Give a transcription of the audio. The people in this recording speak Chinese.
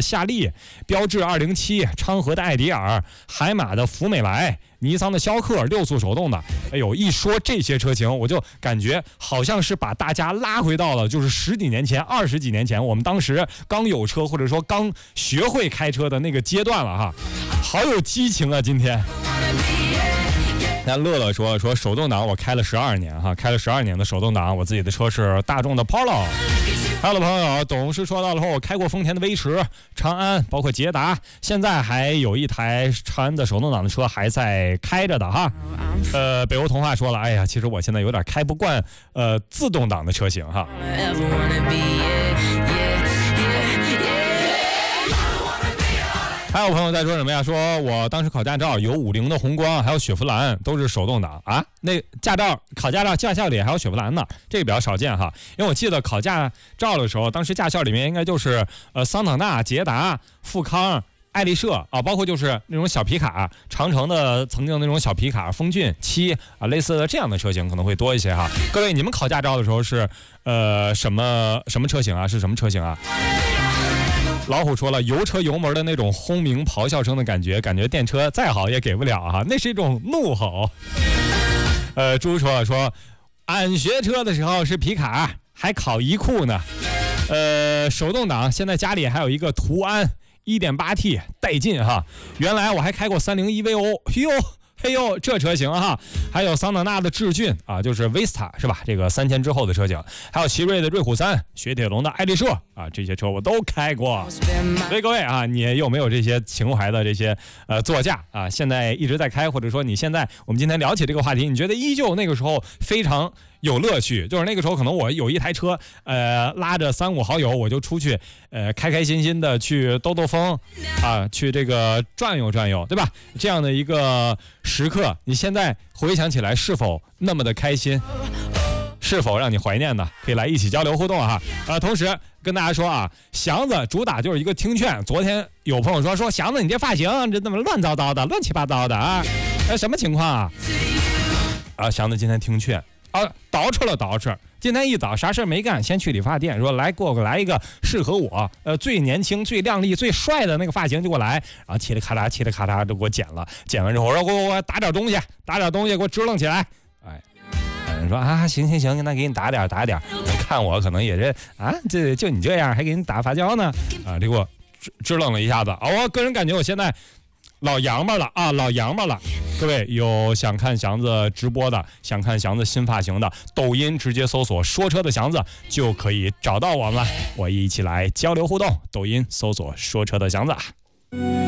夏利、标致207、昌河的艾迪尔、海马的福美来、尼桑的逍客，6速手动的。哎呦，一说这些车型，我就感觉好像是把大家拉回到了就是10几年前、20几年前，我们当时刚有车或者说刚学会开车的那个阶段了哈，好有激情啊！今天。那乐乐说手动挡我开了12年哈，开了12年的手动挡，我自己的车是大众的 Polo。还有的朋友董事说到了，我开过丰田的威驰、长安，包括捷达，现在还有一台长安的手动挡的车还在开着的哈。北欧童话说了，哎呀，其实我现在有点开不惯自动挡的车型哈。还有朋友在说什么呀？说我当时考驾照有50的宏光，还有雪佛兰，都是手动挡啊。那考驾照驾校里还有雪佛兰呢，这个比较少见哈。因为我记得考驾照的时候，当时驾校里面应该就是桑塔纳、捷达、富康、爱丽舍啊，包括就是那种小皮卡，长城的曾经那种小皮卡，风骏7啊，类似的这样的车型可能会多一些哈。各位，你们考驾照的时候是什么车型啊？是什么车型啊？老虎说了，油车油门的那种轰鸣咆哮声的感觉电车再好也给不了哈，那是一种怒吼。猪说俺学车的时候是皮卡，还考一库呢。手动挡现在家里还有一个途安 1.8T 带劲哈，原来我还开过301 EVO， 嘿呦，这车型哈，还有桑塔纳的致俊啊，就是 Vista 是吧？这个3000之后的车型，还有奇瑞的瑞虎3、雪铁龙的爱丽舍啊，这些车我都开过。所以各位啊，你有没有这些情怀的这些座驾啊？现在一直在开，或者说你现在我们今天聊起这个话题，你觉得依旧那个时候非常有乐趣？就是那个时候可能我有一台车，拉着3、5好友，我就出去，开开心心的去兜风啊，去这个转悠转悠，对吧？这样的一个时刻，你现在回想起来是否那么的开心？是否让你怀念呢？可以来一起交流互动哈。同时跟大家说啊，祥子主打就是一个听劝。昨天有朋友说祥子你这发型这怎么乱糟糟的、乱七八糟的啊？什么情况啊？祥子今天听劝啊，捯饬。今天一早啥事没干，先去理发店说来给我来一个适合我最年轻、最靓丽、最帅的那个发型就给我来，然后嘁哩咔嚓就给我剪了。剪完之后我说给我打点东西给我支棱起来。说啊行，那给你打点。看我可能也是啊，这就你这样还给你打发胶呢啊，这给我支棱了一下子啊。我个人感觉我现在老洋们了啊，老洋们了。各位有想看祥子直播的，想看祥子新发型的，抖音直接搜索说车的祥子就可以找到我们了，我一起来交流互动。抖音搜索说车的祥子。